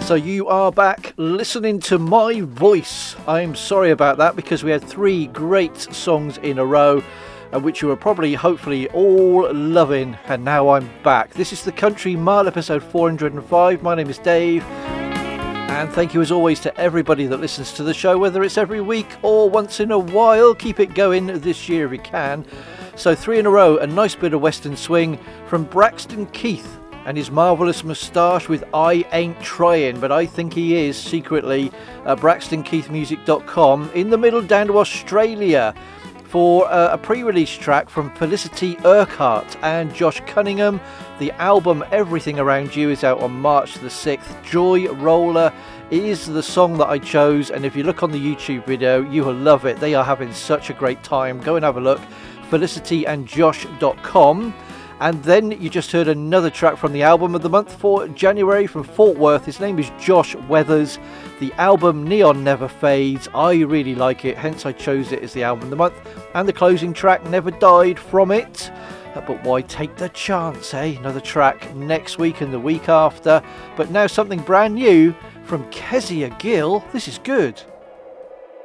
So you are back listening to my voice. I'm sorry about that because we had 3 great songs in a row, which you were probably, hopefully, all loving, and now I'm back. This is the Country Mile, episode 405. My name is Dave, and thank you as always to everybody that listens to the show, whether it's every week or once in a while. Keep it going this year if you can. So 3 in a row, a nice bit of Western swing from Braxton Keith and his marvellous moustache with I Ain't Trying, but I think he is secretly at BraxtonKeithMusic.com in the middle down to Australia for a pre-release track from Felicity Urquhart and Josh Cunningham. The album Everything Around You is out on March the 6th. Joy Roller is the song that I chose, and if you look on the YouTube video, you will love it. They are having such a great time. Go and have a look. FelicityandJosh.com. And then you just heard another track from the album of the month for January from Fort Worth. His name is Josh Weathers. The album Neon Never Fades. I really like it, hence I chose it as the album of the month. And the closing track, Never Died, from it. But why take the chance, eh? Another track next week and the week after. But now something brand new from Kezia Gill. This is good.